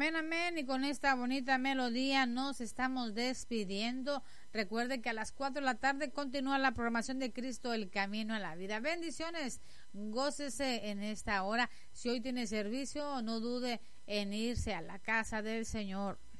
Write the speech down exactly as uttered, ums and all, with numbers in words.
Amén, amén. Y con esta bonita melodía nos estamos despidiendo. Recuerde que a las cuatro de la tarde continúa la programación de Cristo, el camino a la vida. Bendiciones, gócese en esta hora. Si hoy tiene servicio, no dude en irse a la casa del Señor.